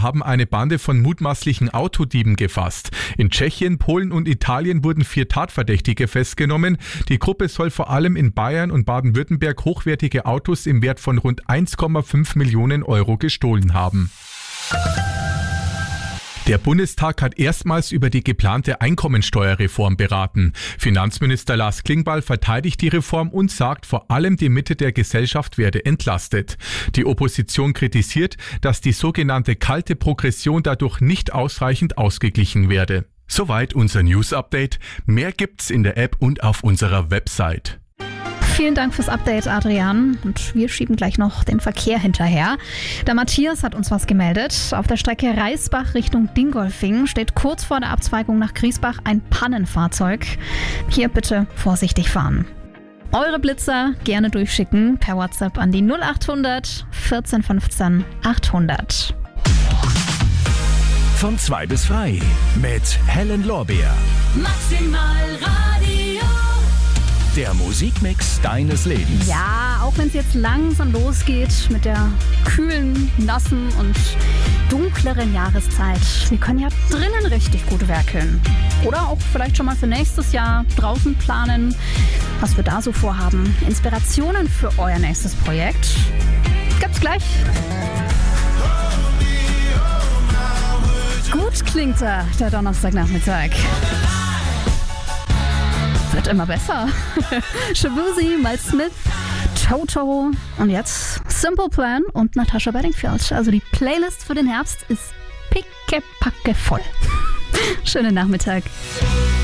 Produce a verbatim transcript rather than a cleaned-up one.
haben eine Bande von mutmaßlichen Autodieben gefasst. In Tschechien, Polen und Italien wurden vier Tatverdächtige festgenommen. Die Gruppe soll vor allem in Bayern und Baden-Württemberg hochwertige Autos im Wert von rund eins Komma fünf Millionen Euro gestohlen haben. Der Bundestag hat erstmals über die geplante Einkommensteuerreform beraten. Finanzminister Lars Klingbeil verteidigt die Reform und sagt, vor allem die Mitte der Gesellschaft werde entlastet. Die Opposition kritisiert, dass die sogenannte kalte Progression dadurch nicht ausreichend ausgeglichen werde. Soweit unser News-Update. Mehr gibt's in der App und auf unserer Website. Vielen Dank fürs Update, Adrian. Und wir schieben gleich noch den Verkehr hinterher. Der Matthias hat uns was gemeldet. Auf der Strecke Reisbach Richtung Dingolfing steht kurz vor der Abzweigung nach Griesbach ein Pannenfahrzeug. Hier bitte vorsichtig fahren. Eure Blitzer gerne durchschicken per WhatsApp an die null acht hundert vierzehn fünfzehn achthundert. Von zwei bis frei mit Helen Lorbeer. Maximal Radio. Der Musikmix deines Lebens. Ja, auch wenn es jetzt langsam losgeht mit der kühlen, nassen und dunkleren Jahreszeit. Wir können ja drinnen richtig gut werkeln. Oder auch vielleicht schon mal für nächstes Jahr draußen planen, was wir da so vorhaben. Inspirationen für euer nächstes Projekt gibt's gleich. Gut klingt er, der Donnerstagnachmittag. Wird immer besser. Shabuzi, Miles Smith, Toto und jetzt Simple Plan und Natasha Bedingfield. Also die Playlist für den Herbst ist pickepacke voll. Schönen Nachmittag.